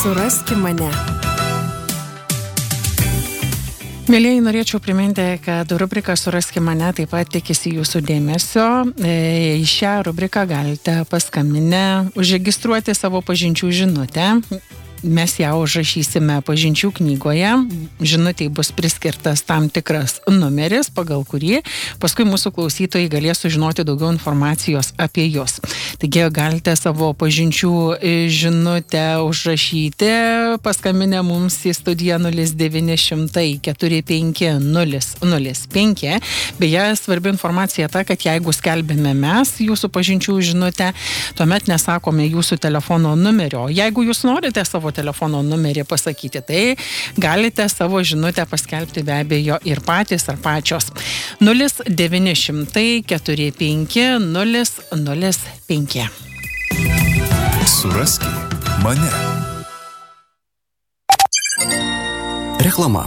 Suraski mane. Mėlieji, norėčiau priminti, kad rubrika Suraski mane taip pat tikisi jūsų dėmesio. Į šią rubriką galite paskambinę užregistruoti savo pažinčių žinutę. Mes ją užrašysime pažinčių knygoje. Žinutei bus priskirtas tam tikras numeris, pagal kurį paskui mūsų klausytojai galės sužinoti daugiau informacijos apie jūs. Taigi galite savo pažinčių žinutę užrašyti, paskambinę mums į studiją 0900 45 005. Beje, svarbi informacija ta, kad jeigu skelbėme mes jūsų pažinčių žinutę, tuomet nesakome jūsų telefono numerio. Jeigu jūs norite savo telefono numerį pasakyti, tai galite savo žinutę paskelbti be abejo ir patys ar pačios. 0900 45 005. Suraski mane. Reklama.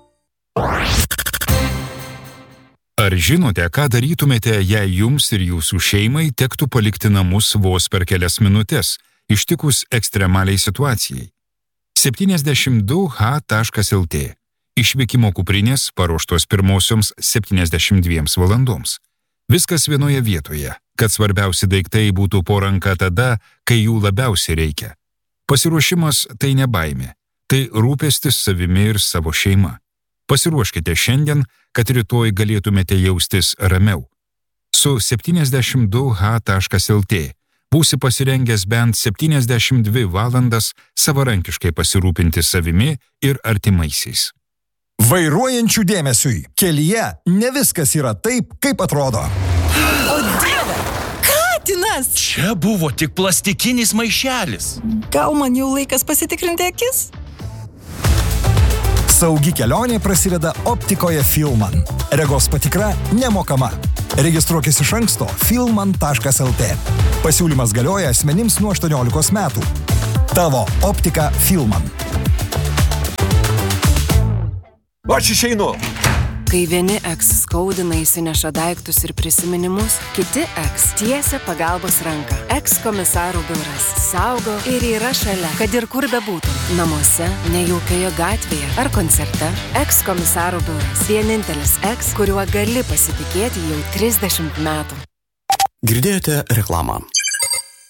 Ar žinote, ką darytumėte, jei jums ir jūsų šeimai tektų palikti namus vos per kelias minutės, ištikus ekstremaliai situacijai? 72h.lt. Išvykimo kuprinės paruoštos pirmosioms 72 valandoms. Viskas vienoje vietoje, kad svarbiausi daiktai būtų po ranka tada, kai jų labiausiai reikia. Pasiruošimas tai ne baimė, tai rūpestis savimi ir savo šeima. Pasiruoškite šiandien, kad rytoj galėtumėte jaustis ramiau. Su 72h.lt būsi pasirengęs bent 72 valandas savarankiškai pasirūpinti savimi ir artimaisiais. Vairuojančių dėmesiui. Kelyje ne viskas yra taip, kaip atrodo. O Dieve, katinas! Čia buvo tik plastikinis maišelis. Gal man jau laikas pasitikrinti akis? Saugi kelionė prasideda optikoje Filman. Regos patikra nemokama. Registruokis iš anksto filman.lt. Pasiūlymas galioja asmenims nuo 18 metų. Tavo optika Filman. Aš išeinu. Kai vieni eks skaudina, įsineša daiktus ir prisiminimus, kiti eks tiesia pagalbos ranką. Eks komisarų biuras saugo ir yra šalia, kad ir kur bebūtum. Namuose, nejaukioje gatvėje ar koncerte. Eks komisarų biuras. Vienintelis eks, kuriuo gali pasitikėti jau 30 metų. Girdėjote reklamą.